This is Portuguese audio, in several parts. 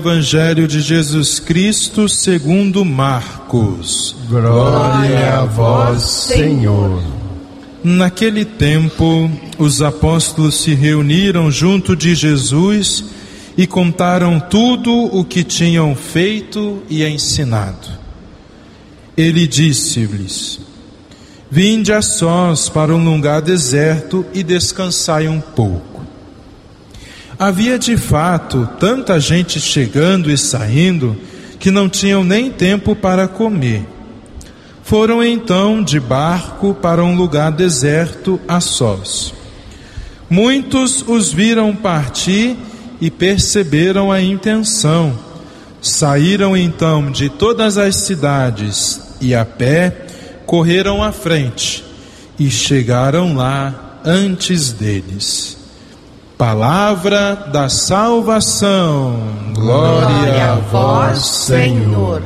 Evangelho de Jesus Cristo segundo Marcos. Glória a vós, Senhor. Naquele tempo, os apóstolos se reuniram junto de Jesus e contaram tudo o que tinham feito e ensinado. Ele disse-lhes: Vinde a sós para um lugar deserto e descansai um pouco. Havia de fato tanta gente chegando e saindo que não tinham nem tempo para comer. Foram então de barco para um lugar deserto a sós. Muitos os viram partir e perceberam a intenção. Saíram então de todas as cidades e a pé correram à frente e chegaram lá antes deles. Palavra da salvação. Glória a vós, Senhor.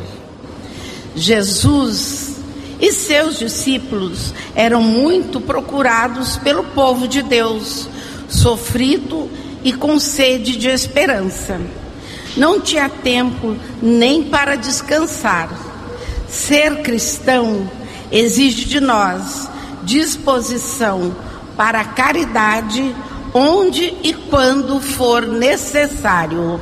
Jesus e seus discípulos eram muito procurados pelo povo de Deus, sofrido e com sede de esperança. Não tinha tempo nem para descansar. Ser cristão exige de nós disposição para a caridade, onde e quando for necessário.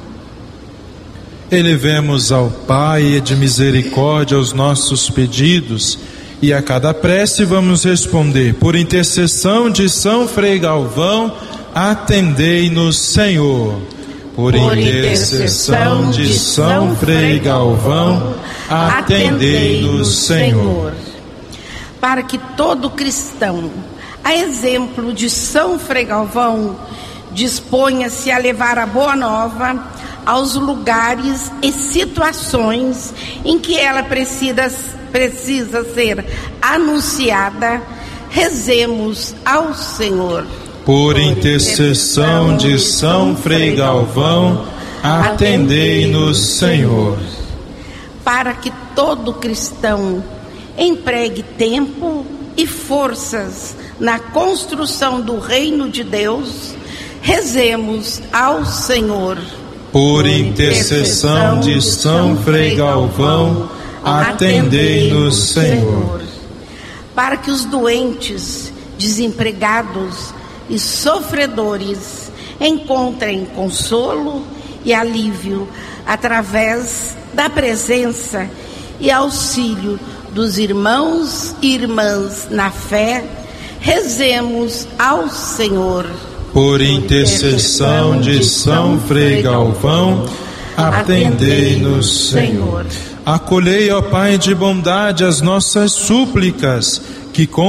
Elevemos ao Pai de misericórdia os nossos pedidos e a cada prece vamos responder: por intercessão de São Frei Galvão, atendei-nos, Senhor. Por intercessão de São Frei Galvão, atendei-nos, Senhor. Para que todo cristão, a exemplo de São Frei Galvão, disponha-se a levar a boa nova aos lugares e situações em que ela precisa ser anunciada, rezemos ao Senhor. Por intercessão de São Frei Galvão, atendei-nos, Senhor. Para que todo cristão empregue tempo e forças na construção do reino de Deus, rezemos ao Senhor. Por intercessão de São Frei Galvão, atendei-nos, Senhor. Para que os doentes, desempregados e sofredores encontrem consolo e alívio através da presença e auxílio dos irmãos e irmãs na fé, rezemos ao Senhor. Por intercessão de São Frei Galvão, atendei-nos, Senhor. Acolhei, ó Pai de bondade, as nossas súplicas, que com